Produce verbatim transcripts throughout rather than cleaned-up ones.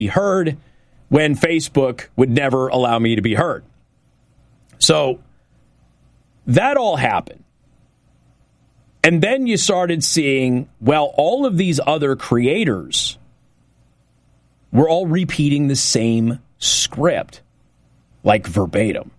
be heard when Facebook would never allow me to be heard. So that all happened. And then you started seeing, well, all of these other creators were all repeating the same script, like verbatim.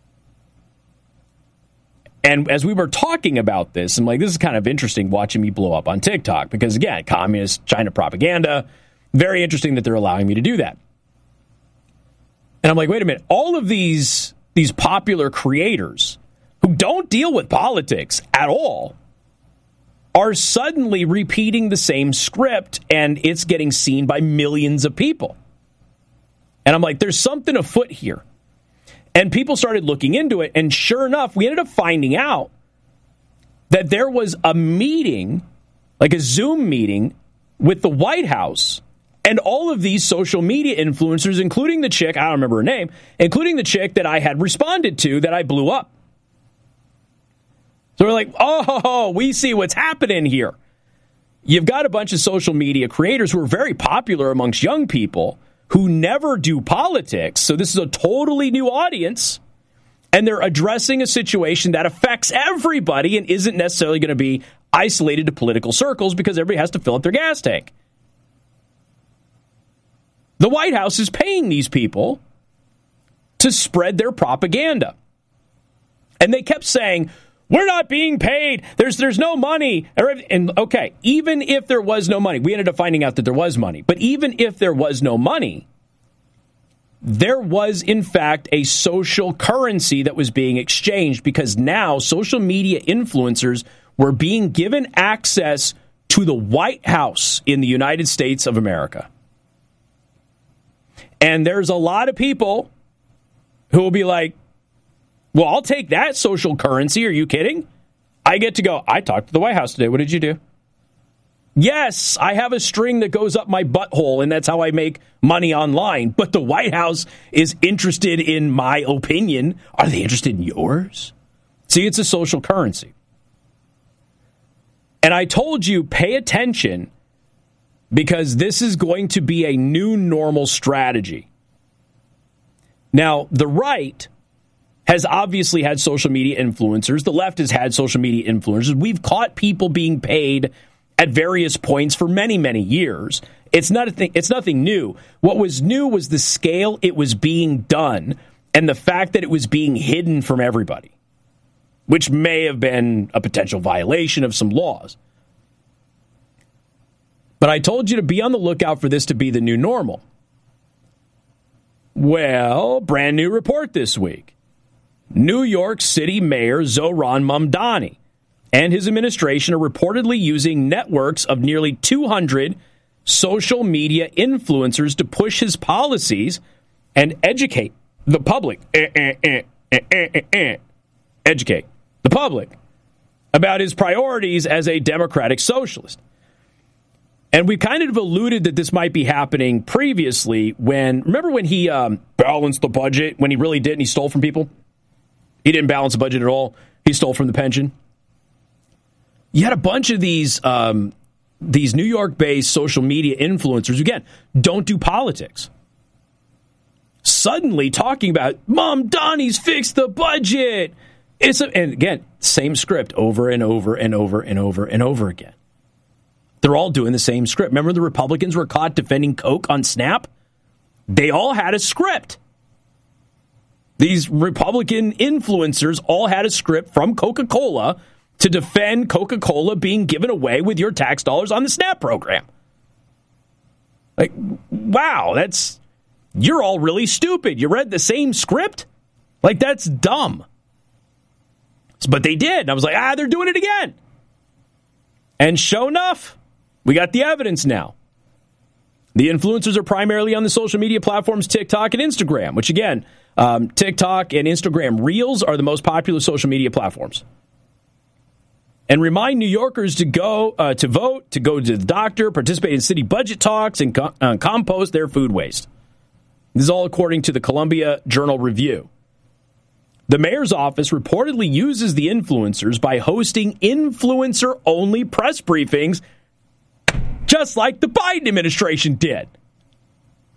And as we were talking about this, I'm like, this is kind of interesting watching me blow up on TikTok because, again, communist China propaganda, very interesting that they're allowing me to do that. And I'm like, wait a minute, all of these, these popular creators who don't deal with politics at all are suddenly repeating the same script, and it's getting seen by millions of people. And I'm like, there's something afoot here. And people started looking into it, and sure enough, we ended up finding out that there was a meeting, like a Zoom meeting, with the White House and all of these social media influencers, including the chick, I don't remember her name, including the chick that I had responded to that I blew up. So we're like, oh, we see what's happening here. You've got a bunch of social media creators who are very popular amongst young people who never do politics. So this is a totally new audience, and they're addressing a situation that affects everybody and isn't necessarily going to be isolated to political circles because everybody has to fill up their gas tank. The White House is paying these people to spread their propaganda. And they kept saying, we're not being paid. There's there's no money. And okay, even if there was no money, we ended up finding out that there was money. But even if there was no money, there was, in fact, a social currency that was being exchanged because now social media influencers were being given access to the White House in the United States of America. And there's a lot of people who will be like, well, I'll take that social currency. Are you kidding? I get to go, I talked to the White House today. What did you do? Yes, I have a string that goes up my butthole, and that's how I make money online. But the White House is interested in my opinion. Are they interested in yours? See, it's a social currency. And I told you, pay attention, because this is going to be a new normal strategy. Now, the right has obviously had social media influencers. The left has had social media influencers. We've caught people being paid at various points for many, many years. It's not a thing, it's nothing new. What was new was the scale it was being done and the fact that it was being hidden from everybody, which may have been a potential violation of some laws. But I told you to be on the lookout for this to be the new normal. Well, brand new report this week. New York City Mayor Zohran Mamdani and his administration are reportedly using networks of nearly two hundred social media influencers to push his policies and educate the public. Eh, eh, eh, eh, eh, eh, eh. Educate the public about his priorities as a democratic socialist. And we kind of alluded that this might be happening previously when, remember when he um, balanced the budget, when he really didn't, he stole from people? He didn't balance the budget at all. He stole from the pension. You had a bunch of these um, these New York-based social media influencers, again, don't do politics. Suddenly talking about, Mom, Donnie's fixed the budget. It's a, and again, same script over and over and over and over and over again. They're all doing the same script. Remember the Republicans were caught defending Coke on Snap? They all had a script. These Republican influencers all had a script from Coca-Cola to defend Coca-Cola being given away with your tax dollars on the SNAP program. Like, wow, that's, you're all really stupid. You read the same script? Like, that's dumb. But they did. I was like, ah, they're doing it again. And sure enough, we got the evidence now. The influencers are primarily on the social media platforms TikTok and Instagram, which again, um, TikTok and Instagram Reels are the most popular social media platforms. And remind New Yorkers to go uh, to vote, to go to the doctor, participate in city budget talks, and co- uh, compost their food waste. This is all according to the Columbia Journal Review. The mayor's office reportedly uses the influencers by hosting influencer-only press briefings, just like the Biden administration did.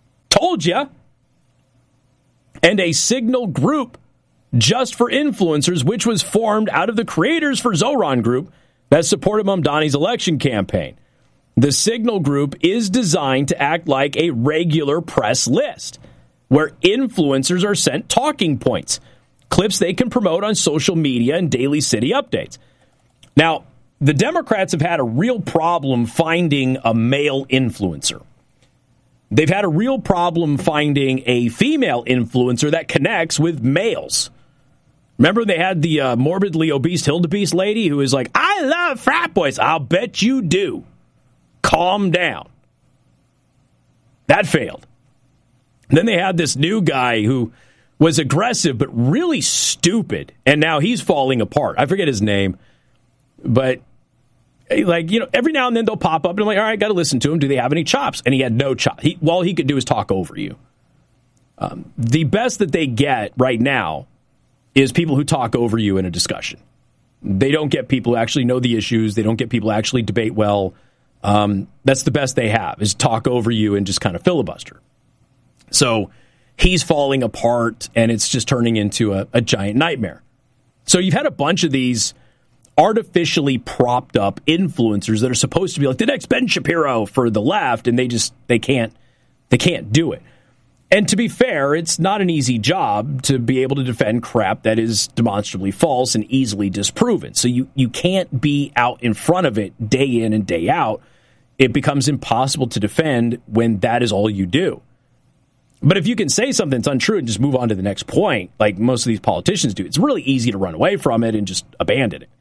told you. And a Signal group just for influencers, which was formed out of the creators for Zoran Group that supported Mamdani's election campaign. The Signal group is designed to act like a regular press list, where influencers are sent talking points, clips they can promote on social media and daily city updates. Now, the Democrats have had a real problem finding a male influencer. They've had a real problem finding a female influencer that connects with males. Remember they had the uh, morbidly obese Hildebeest lady who was like, I love frat boys. I'll bet you do. Calm down. That failed. And then they had this new guy who was aggressive but really stupid, and now he's falling apart. I forget his name, but like, you know, every now and then they'll pop up, and I'm like, all right, got to listen to him. Do they have any chops? And he had no chops. He, all he could do is talk over you. Um, the best that they get right now is people who talk over you in a discussion. They don't get people who actually know the issues. They don't get people who actually debate well. Um, that's the best they have, is talk over you and just kind of filibuster. So he's falling apart, and it's just turning into a, a giant nightmare. So you've had a bunch of these artificially propped up influencers that are supposed to be like the next Ben Shapiro for the left, and they just they can't they can't do it. And to be fair, it's not an easy job to be able to defend crap that is demonstrably false and easily disproven. So you, you can't be out in front of it day in and day out. It becomes impossible to defend when that is all you do. But if you can say something that's untrue and just move on to the next point, like most of these politicians do, it's really easy to run away from it and just abandon it.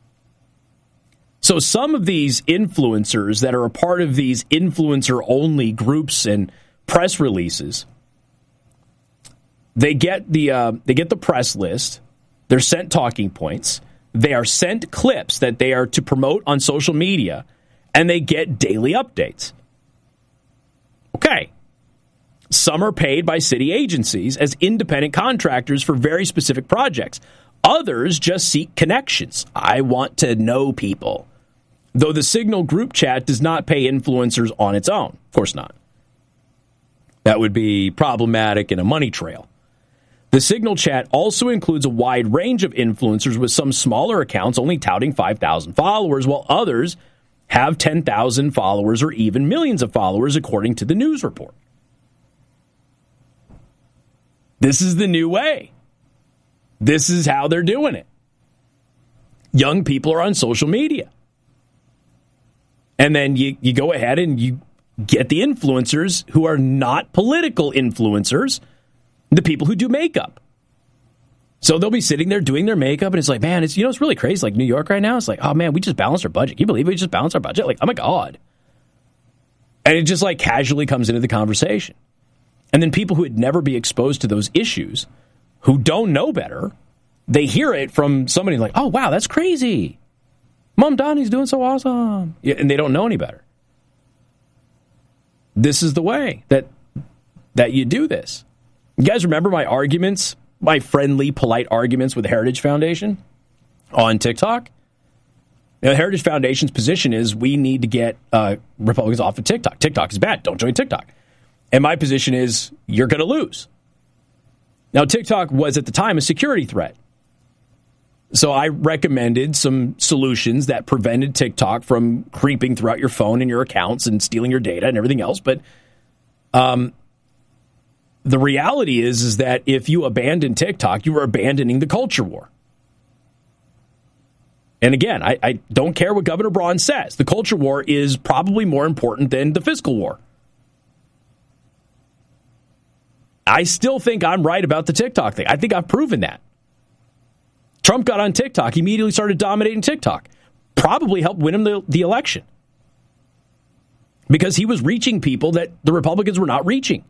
So some of these influencers that are a part of these influencer-only groups and press releases, they get the uh, they get the press list. They're sent talking points. They are sent clips that they are to promote on social media, and they get daily updates. Okay. Some are paid by city agencies as independent contractors for very specific projects. Others just seek connections. I want to know people. Though the Signal group chat does not pay influencers on its own. Of course not. That would be problematic in a money trail. The Signal chat also includes a wide range of influencers, with some smaller accounts only touting five thousand followers, while others have ten thousand followers or even millions of followers, according to the news report. This is the new way. This is how they're doing it. Young people are on social media. And then you, you go ahead and you get the influencers who are not political influencers, the people who do makeup. So they'll be sitting there doing their makeup, and it's like, man, it's, you know, it's really crazy. Like New York right now, it's like, oh man, we just balanced our budget. Can you believe we just balanced our budget? Like, oh my God. And it just like casually comes into the conversation. And then people who would never be exposed to those issues, who don't know better, they hear it from somebody like, oh wow, that's crazy. Mamdani's doing so awesome. Yeah, and they don't know any better. This is the way that that you do this. You guys remember my arguments, my friendly, polite arguments with Heritage Foundation on TikTok? Now, the Heritage Foundation's position is we need to get uh, Republicans off of TikTok. TikTok is bad. Don't join TikTok. And my position is you're going to lose. Now, TikTok was at the time a security threat. So I recommended some solutions that prevented TikTok from creeping throughout your phone and your accounts and stealing your data and everything else. But um, the reality is, is that if you abandon TikTok, you are abandoning the culture war. And again, I, I don't care what Governor Braun says. The culture war is probably more important than the fiscal war. I still think I'm right about the TikTok thing. I think I've proven that. Trump got on TikTok, immediately started dominating TikTok. Probably helped win him the, the election. Because he was reaching people that the Republicans were not reaching.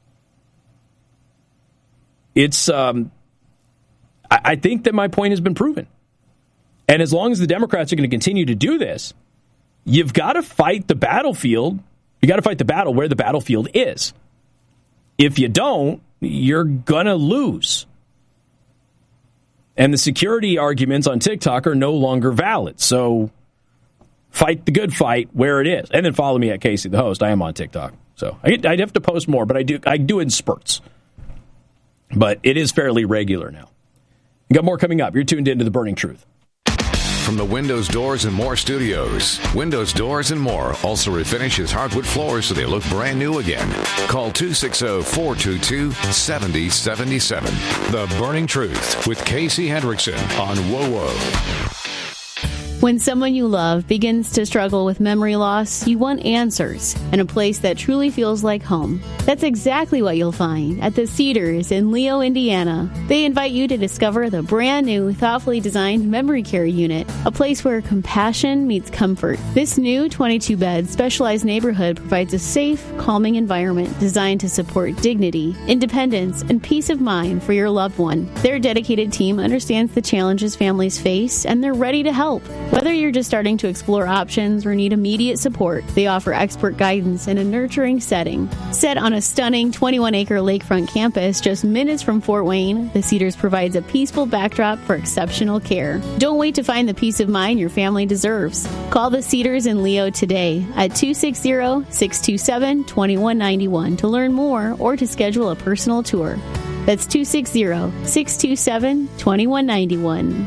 It's, um, I, I think that my point has been proven. And as long as the Democrats are going to continue to do this, you've got to fight the battlefield. You got to fight the battle where the battlefield is. If you don't, you're going to lose. And the security arguments on TikTok are no longer valid. So fight the good fight where it is. And then follow me at Casey the Host. I am on TikTok. So I, I'd have to post more, but I do I do in spurts. But it is fairly regular now. You got more coming up. You're tuned into The Burning Truth. From the Windows, Doors, and More studios, Windows, Doors, and More also refinishes hardwood floors so they look brand new again. Call two six zero, four two two, seven zero seven seven. The Burning Truth with Casey Hendrickson on WoWo. When someone you love begins to struggle with memory loss, you want answers and a place that truly feels like home. That's exactly what you'll find at the Cedars in Leo, Indiana. They invite you to discover the brand new, thoughtfully designed memory care unit, a place where compassion meets comfort. This new twenty-two bed specialized neighborhood provides a safe, calming environment designed to support dignity, independence, and peace of mind for your loved one. Their dedicated team understands the challenges families face, and they're ready to help. Whether you're just starting to explore options or need immediate support, they offer expert guidance in a nurturing setting. Set on a stunning twenty-one acre lakefront campus just minutes from Fort Wayne, the Cedars provides a peaceful backdrop for exceptional care. Don't wait to find the peace of mind your family deserves. Call the Cedars in Leo today at two six zero, six two seven, two one nine one to learn more or to schedule a personal tour. That's two six zero, six two seven, two one nine one.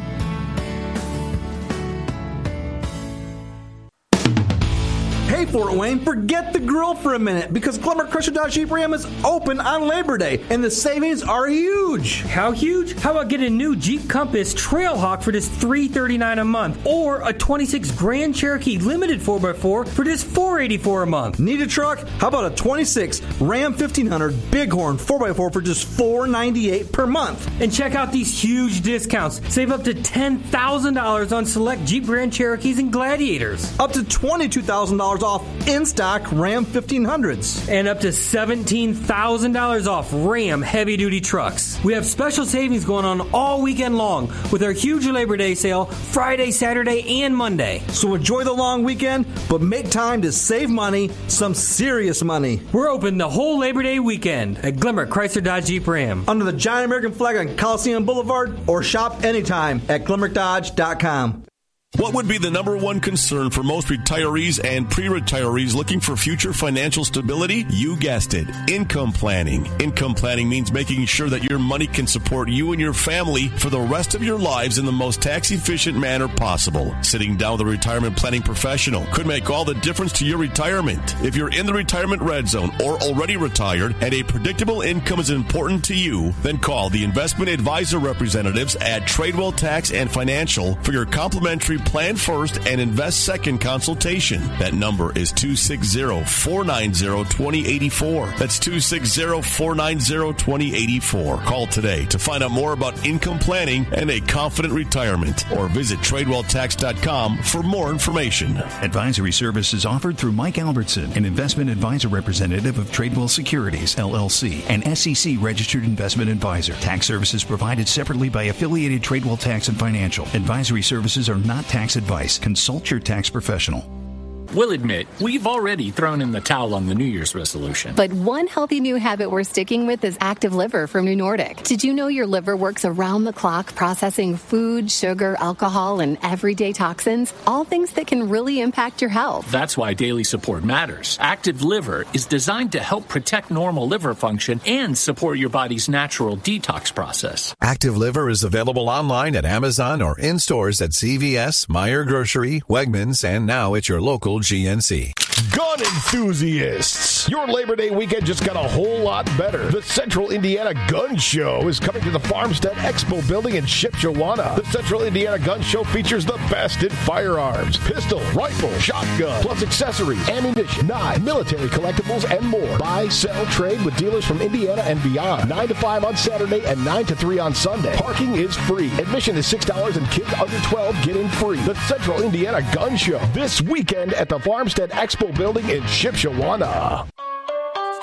Hey, Fort Wayne, forget the grill for a minute because Glimmer Chrysler Dodge Jeep Ram is open on Labor Day, and the savings are huge. How huge? How about get a new Jeep Compass Trailhawk for just three hundred thirty-nine dollars a month, or a twenty-six Grand Cherokee Limited four by four for just four hundred eighty-four dollars a month. Need a truck? How about a twenty-six Ram fifteen hundred Bighorn four by four for just four hundred ninety-eight dollars per month? And check out these huge discounts. Save up to ten thousand dollars on select Jeep Grand Cherokees and Gladiators. Up to twenty-two thousand dollars off in-stock Ram fifteen hundreds. And up to seventeen thousand dollars off Ram heavy-duty trucks. We have special savings going on all weekend long with our huge Labor Day sale Friday, Saturday, and Monday. So enjoy the long weekend, but make time to save money, some serious money. We're open the whole Labor Day weekend at Glimmer Chrysler Dodge Jeep Ram. Under the giant American flag on Coliseum Boulevard, or shop anytime at glimmer dodge dot com. What would be the number one concern for most retirees and pre-retirees looking for future financial stability? You guessed it, income planning. Income planning means making sure that your money can support you and your family for the rest of your lives in the most tax-efficient manner possible. Sitting down with a retirement planning professional could make all the difference to your retirement. If you're in the retirement red zone or already retired and a predictable income is important to you, then call the investment advisor representatives at Tradewell Tax and Financial for your complimentary Plan First and Invest Second consultation. That number is two six zero, four nine zero, two zero eight four. That's two six zero, four nine zero, two zero eight four. Call today to find out more about income planning and a confident retirement, or visit tradewell tax dot com for more information. Advisory services offered through Mike Albertson, an investment advisor representative of Tradewell Securities, L L C, an S E C registered investment advisor. Tax services provided separately by affiliated Tradewell Tax and Financial. Advisory services are not tax advice. Consult your tax professional. We'll admit, we've already thrown in the towel on the New Year's resolution. But one healthy new habit we're sticking with is Active Liver from New Nordic. Did you know your liver works around the clock processing food, sugar, alcohol, and everyday toxins? All things that can really impact your health. That's why daily support matters. Active Liver is designed to help protect normal liver function and support your body's natural detox process. Active Liver is available online at Amazon or in stores at C V S, Meijer Grocery, Wegmans, and now at your local G N C. Gun enthusiasts, your Labor Day weekend just got a whole lot better. The Central Indiana Gun Show is coming to the Farmstead Expo building in Shipshewana. The Central Indiana Gun Show features the best in firearms, pistol, rifle, shotgun, plus accessories, ammunition, knives, military collectibles, and more. Buy, sell, trade with dealers from Indiana and beyond. nine to five on Saturday and nine to three on Sunday. Parking is free. Admission is six dollars and kids under twelve get in free. The Central Indiana Gun Show this weekend at the Farmstead Expo building in Shipshewana.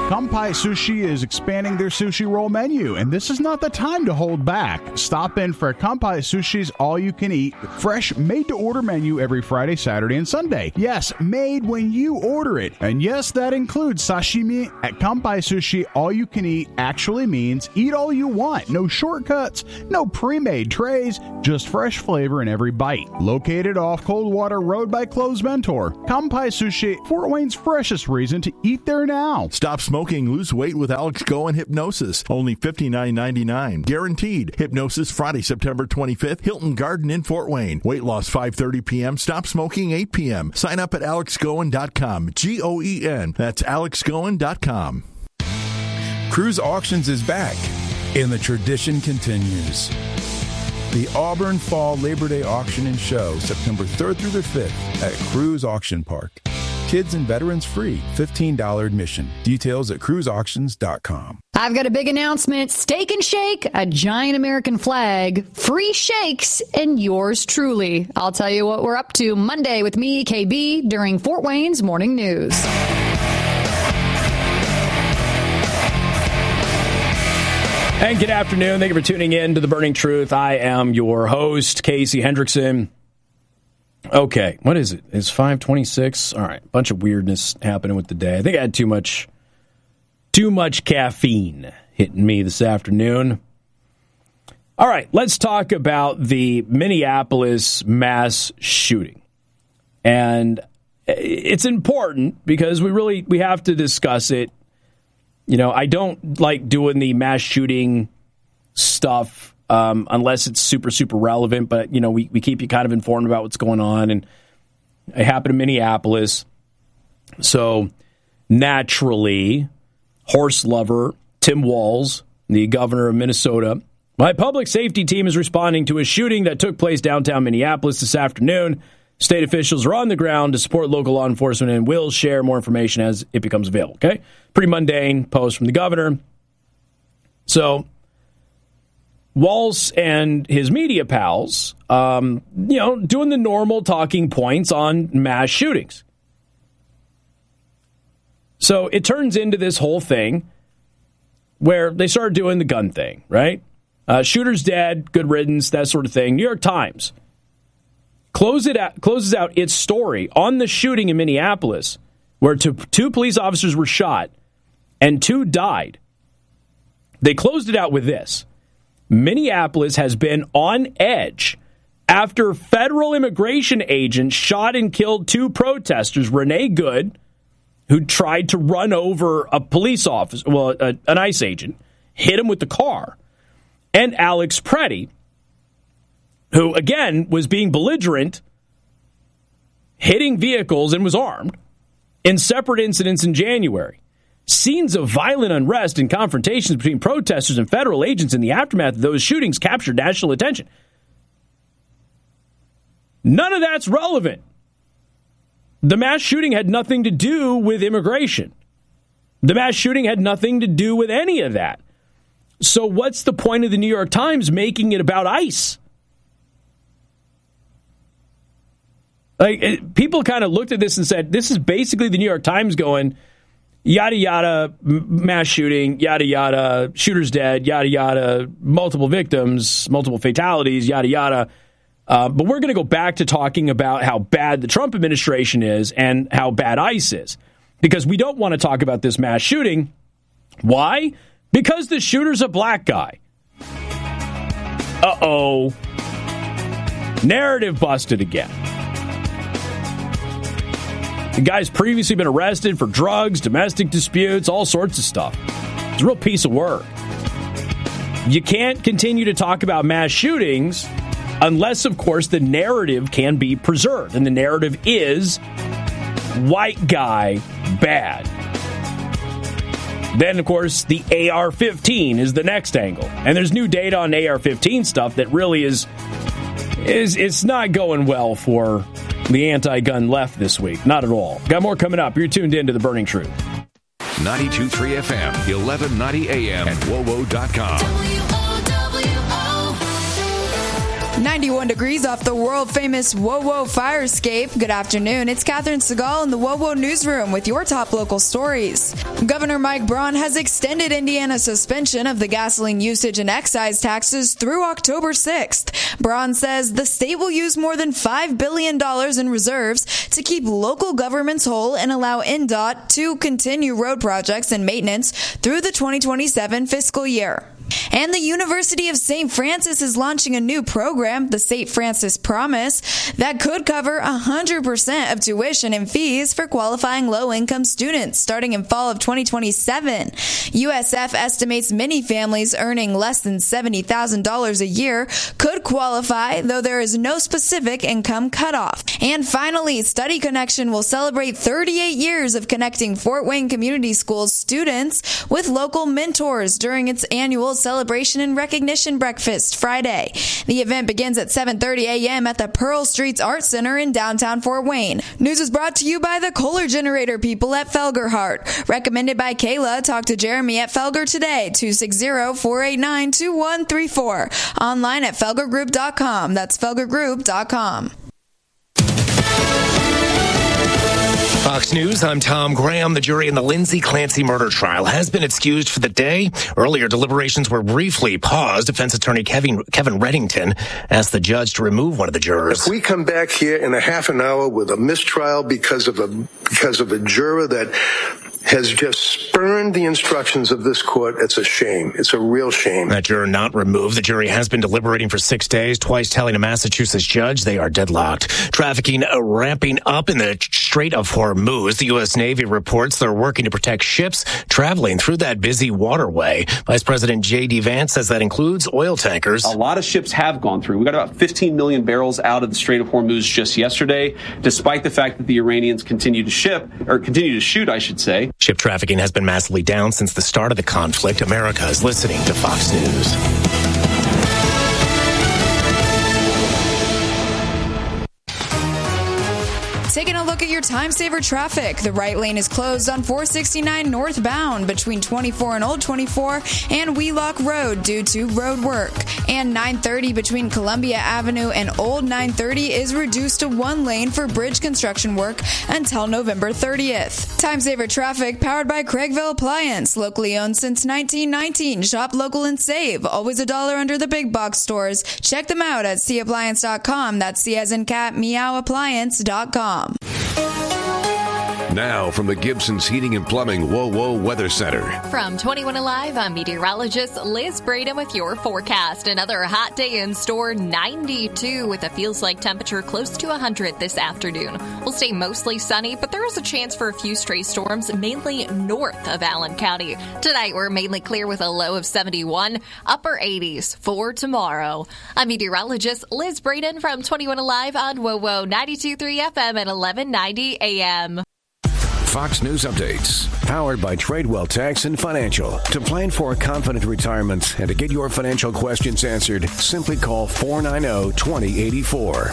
Kampai Sushi is expanding their sushi roll menu, and this is not the time to hold back. Stop in for Kampai Sushi's all-you-can-eat, fresh, made-to-order menu every Friday, Saturday, and Sunday. Yes, made when you order it. And yes, that includes sashimi. At Kampai Sushi, all-you-can-eat actually means eat all you want. No shortcuts, no pre-made trays, just fresh flavor in every bite. Located off Coldwater Road by Cloves Mentor, Kampai Sushi, Fort Wayne's freshest reason to eat there now. Stop smoking, lose weight with Alex Go and Hypnosis. Only fifty-nine ninety-nine. Guaranteed. Hypnosis Friday, September twenty-fifth. Hilton Garden in Fort Wayne. Weight loss five thirty p.m. Stop smoking eight p.m. Sign up at alex goen dot com. G O E N. That's alex goen dot com. Cruise Auctions is back, and the tradition continues. The Auburn Fall Labor Day Auction and Show, September third through the fifth at Cruise Auction Park. Kids and veterans free, fifteen dollars admission. Details at cruise auctions dot com. I've got a big announcement. Steak and Shake, a giant American flag, free shakes, and yours truly. I'll tell you what we're up to Monday with me, K B, during Fort Wayne's Morning News. And good afternoon. Thank you for tuning in to The Burning Truth. I am your host, Casey Hendrickson. Okay, what is it? It's five twenty-six. All right, bunch of weirdness happening with the day. I think I had too much, too much caffeine hitting me this afternoon. All right, let's talk about the Minneapolis mass shooting. And it's important because we really, we have to discuss it. You know, I don't like doing the mass shooting stuff um, unless it's super, super relevant. But, you know, we, we keep you kind of informed about what's going on. And it happened in Minneapolis. So, naturally, horse lover Tim Walz, the governor of Minnesota, my public safety team is responding to a shooting that took place downtown Minneapolis this afternoon. State officials are on the ground to support local law enforcement and will share more information as it becomes available. Okay? Pretty mundane post from the governor. So, Walz and his media pals, um, you know, doing the normal talking points on mass shootings. So it turns into this whole thing where they started doing the gun thing, right? Uh, shooter's dead, good riddance, that sort of thing. New York Times close it out, closes out its story on the shooting in Minneapolis where two, two police officers were shot and two died. They closed it out with this. Minneapolis has been on edge after federal immigration agents shot and killed two protesters, Renee Good, who tried to run over a police officer, well, a, an ICE agent, hit him with the car, and Alex Preddy, who, again, was being belligerent, hitting vehicles and was armed in separate incidents in January. Scenes of violent unrest and confrontations between protesters and federal agents in the aftermath of those shootings captured national attention. None of that's relevant. The mass shooting had nothing to do with immigration. The mass shooting had nothing to do with any of that. So what's the point of the New York Times making it about ICE? Like, people kind of looked at this and said, this is basically the New York Times going, yada, yada, mass shooting, yada, yada, shooter's dead, yada, yada, multiple victims, multiple fatalities, yada, yada. Uh, but we're going to go back to talking about how bad the Trump administration is and how bad ICE is. Because we don't want to talk about this mass shooting. Why? Because the shooter's a black guy. Uh-oh. Narrative busted again. The guy's previously been arrested for drugs, domestic disputes, all sorts of stuff. It's a real piece of work. You can't continue to talk about mass shootings unless, of course, the narrative can be preserved. And the narrative is white guy bad. Then, of course, the A R fifteen is the next angle. And there's new data on A R fifteen stuff that really is, is it's not going well for the anti-gun left this week. Not at all. Got more coming up. You're tuned in to The Burning Truth. ninety-two point three F M, eleven ninety A M, and W O W O dot com. ninety-one degrees off the world-famous Whoa Whoa fire escape. Good afternoon. It's Catherine Segal in the Whoa Whoa newsroom with your top local stories. Governor Mike Braun has extended Indiana's suspension of the gasoline usage and excise taxes through October sixth. Braun says the state will use more than five billion dollars in reserves to keep local governments whole and allow N D O T to continue road projects and maintenance through the twenty twenty-seven fiscal year. And the University of Saint Francis is launching a new program, the Saint Francis Promise, that could cover one hundred percent of tuition and fees for qualifying low-income students starting in fall of twenty twenty-seven. U S F estimates many families earning less than seventy thousand dollars a year could qualify, though there is no specific income cutoff. And finally, Study Connection will celebrate thirty-eight years of connecting Fort Wayne Community Schools students with local mentors during its annual celebration and recognition breakfast Friday. The event begins at seven thirty a.m. at the Pearl Streets Art Center in downtown Fort Wayne. News is brought to you by the Kohler Generator people at Felgerhart. Recommended by Kayla. Talk to Jeremy at Felger today, two six zero, four eight nine, two one three four. Online at felger group dot com. That's felger group dot com. Fox News, I'm Tom Graham. The jury in the Lindsay Clancy murder trial has been excused for the day. Earlier, deliberations were briefly paused. Defense attorney Kevin, Kevin Reddington asked the judge to remove one of the jurors. If we come back here in a half an hour with a mistrial because of a because of a juror that has just spurned the instructions of this court, it's a shame. It's a real shame. That juror not removed. The jury has been deliberating for six days, twice telling a Massachusetts judge they are deadlocked. Trafficking uh, ramping up in the Strait of Hormuz. The U S Navy reports they're working to protect ships traveling through that busy waterway. Vice President J D Vance says that includes oil tankers. A lot of ships have gone through. We got about fifteen million barrels out of the Strait of Hormuz just yesterday, despite the fact that the Iranians continue to ship, or continue to shoot, I should say. Ship trafficking has been massively down since the start of the conflict. America is listening to Fox News. Taking a look at your time saver traffic. The right lane is closed on four sixty-nine northbound between twenty-four and Old twenty-four and Wheelock Road due to road work. And nine thirty between Columbia Avenue and Old nine thirty is reduced to one lane for bridge construction work until November thirtieth. Time saver traffic powered by Craigville Appliance, locally owned since nineteen nineteen. Shop local and save. Always a dollar under the big box stores. Check them out at c appliance dot com. That's C as in cat, meow appliance dot com. Now from the Gibson's Heating and Plumbing Whoa Whoa Weather Center. From twenty-one Alive, I'm meteorologist Liz Braden with your forecast. Another hot day in store, ninety-two with a feels like temperature close to one hundred this afternoon. We'll stay mostly sunny, but there is a chance for a few stray storms, mainly north of Allen County. Tonight, we're mainly clear with a low of seventy-one, upper eighties for tomorrow. I'm meteorologist Liz Braden from twenty-one Alive on Whoa Whoa ninety-two point three F M at eleven ninety A M. Fox News Updates, powered by Tradewell Tax and Financial. To plan for a confident retirement and to get your financial questions answered, simply call four nine zero, two zero eight four.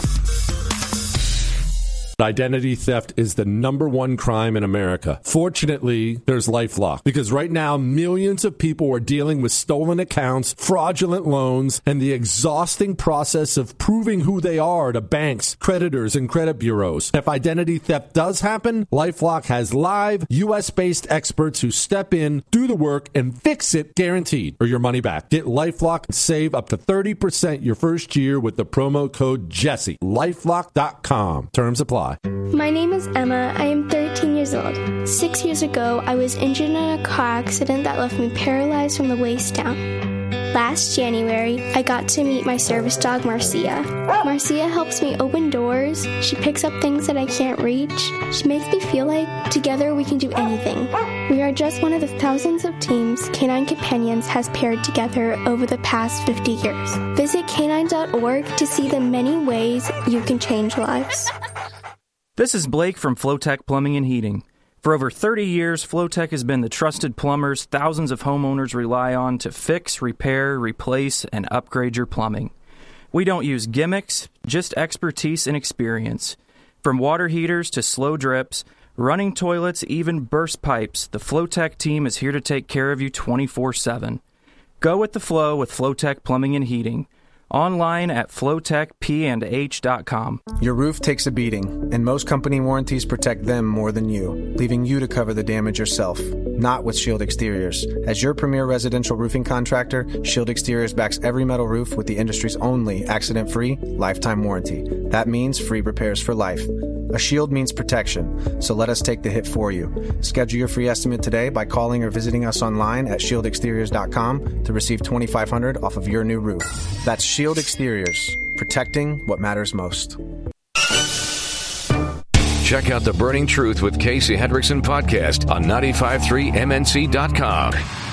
Identity theft is the number one crime in America. Fortunately, there's LifeLock, because right now millions of people are dealing with stolen accounts, fraudulent loans, and the exhausting process of proving who they are to banks, creditors, and credit bureaus. If identity theft does happen, LifeLock has live U S-based experts who step in, do the work, and fix it guaranteed, or your money back. Get LifeLock and save up to thirty percent your first year with the promo code Jesse. LifeLock dot com. Terms apply. My name is Emma. I am thirteen years old. Six years ago, I was injured in a car accident that left me paralyzed from the waist down. Last January, I got to meet my service dog, Marcia. Marcia helps me open doors. She picks up things that I can't reach. She makes me feel like together we can do anything. We are just one of the thousands of teams Canine Companions has paired together over the past fifty years. Visit canine dot org to see the many ways you can change lives. This is Blake from Flowtech Plumbing and Heating. For over thirty years, Flowtech has been the trusted plumbers thousands of homeowners rely on to fix, repair, replace, and upgrade your plumbing. We don't use gimmicks, just expertise and experience. From water heaters to slow drips, running toilets, even burst pipes, the Flowtech team is here to take care of you twenty-four seven. Go with the flow with Flowtech Plumbing and Heating. Online at flowtech p and h dot com. Your roof takes a beating, and most company warranties protect them more than you, leaving you to cover the damage yourself. Not with Shield Exteriors. As your premier residential roofing contractor, Shield Exteriors backs every metal roof with the industry's only accident-free, lifetime warranty. That means free repairs for life. A shield means protection, so let us take the hit for you. Schedule your free estimate today by calling or visiting us online at shield exteriors dot com to receive twenty-five hundred dollars off of your new roof. That's Shield Exteriors, protecting what matters most. Check out The Burning Truth with Casey Hendrickson podcast on nine five three M N C dot com.